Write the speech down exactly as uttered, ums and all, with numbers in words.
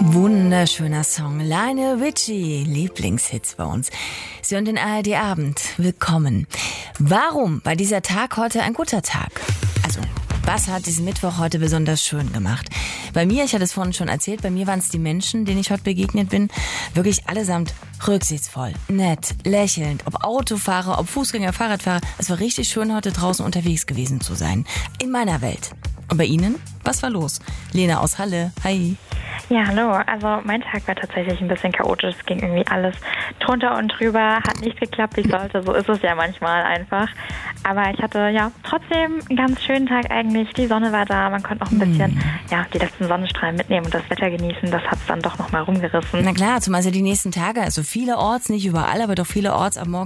Wunderschöner Song. Lionel Richie, Lieblingshits bei uns. Sie hören den A R D Abend. Willkommen. Warum war dieser Tag heute ein guter Tag? Also, was hat diesen Mittwoch heute besonders schön gemacht? Bei mir, ich hatte es vorhin schon erzählt, bei mir waren es die Menschen, denen ich heute begegnet bin, wirklich allesamt rücksichtsvoll, nett, lächelnd, ob Autofahrer, ob Fußgänger, Fahrradfahrer. Es war richtig schön, heute draußen unterwegs gewesen zu sein. In meiner Welt. Und bei Ihnen? Was war los? Lena aus Halle, hi. Ja, hallo. Also mein Tag war tatsächlich ein bisschen chaotisch. Es ging irgendwie alles drunter und drüber. Hat nicht geklappt, wie es sollte. So ist es ja manchmal einfach. Aber ich hatte ja trotzdem einen ganz schönen Tag eigentlich. Die Sonne war da. Man konnte auch ein bisschen mm. ja, die letzten Sonnenstrahlen mitnehmen und das Wetter genießen. Das hat es dann doch nochmal rumgerissen. Na klar, zumal ja die nächsten Tage, also vielerorts, nicht überall, aber doch vielerorts am Morgen